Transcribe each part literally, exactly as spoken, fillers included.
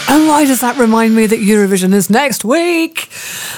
And why does that remind me that Eurovision is next week?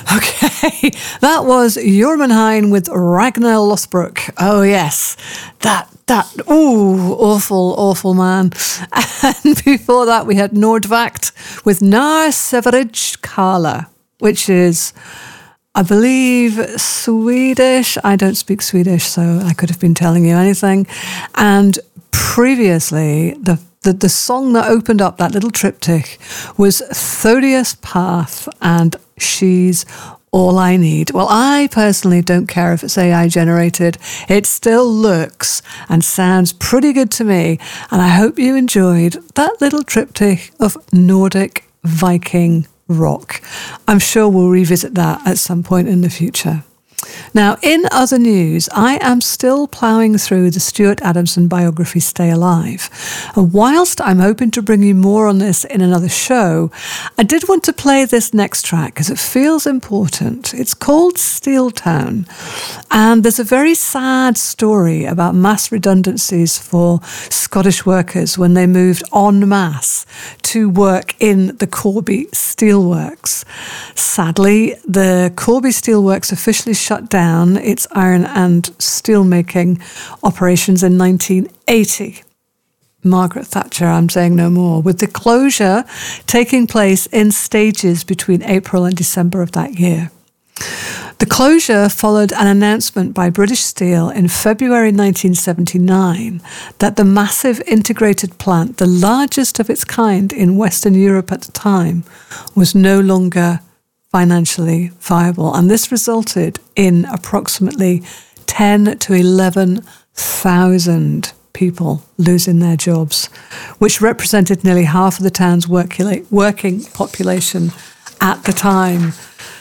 Okay, that was Jorman Hein with Ragnar Lothbrok. Oh yes, that, that, ooh, awful, awful man. And before that we had Nordvakt with Nar Severage Kala, which is, I believe, Swedish. I don't speak Swedish, so I could have been telling you anything. And previously, the The, the song that opened up that little triptych was Thodius Path and She's All I Need. Well, I personally don't care if it's A I generated. It still looks and sounds pretty good to me. And I hope you enjoyed that little triptych of Nordic Viking rock. I'm sure we'll revisit that at some point in the future. Now, in other news, I am still ploughing through the Stuart Adamson biography Stay Alive. And whilst I'm hoping to bring you more on this in another show, I did want to play this next track because it feels important. It's called Steeltown, and there's a very sad story about mass redundancies for Scottish workers when they moved en masse to work in the Corby Steelworks. Sadly, the Corby Steelworks officially shut down its iron and steelmaking operations in nineteen eighty. Margaret Thatcher, I'm saying no more, with the closure taking place in stages between April and December of that year. The closure followed an announcement by British Steel in February nineteen seventy-nine that the massive integrated plant, the largest of its kind in Western Europe at the time, was no longer financially viable. And this resulted in approximately ten to eleven thousand people losing their jobs, which represented nearly half of the town's working population at the time.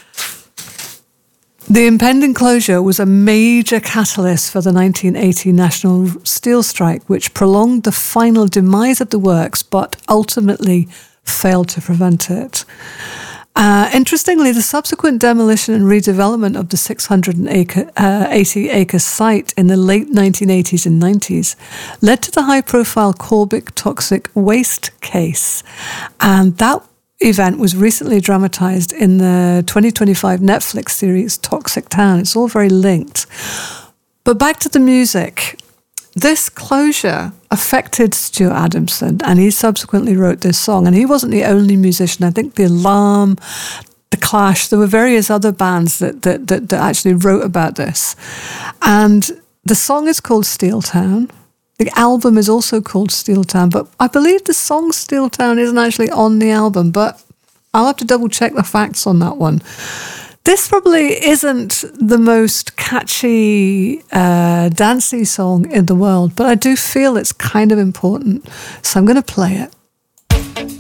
The impending closure was a major catalyst for the nineteen eighty National Steel Strike, which prolonged the final demise of the works, but ultimately failed to prevent it. Uh, interestingly, the subsequent demolition and redevelopment of the six hundred eighty acre site in the late nineteen eighties and nineties led to the high-profile Corbic toxic waste case, and that event was recently dramatised in the twenty twenty-five Netflix series Toxic Town. It's all very linked. But back to the music. This closure affected Stuart Adamson, and he subsequently wrote this song. And he wasn't the only musician. I think The Alarm, The Clash, there were various other bands that that, that, that actually wrote about this. And the song is called Steeltown. The album is also called Steeltown, but I believe the song Steeltown isn't actually on the album, but I'll have to double check the facts on that one. This probably isn't the most catchy, uh, dancey song in the world, but I do feel it's kind of important, so I'm going to play it.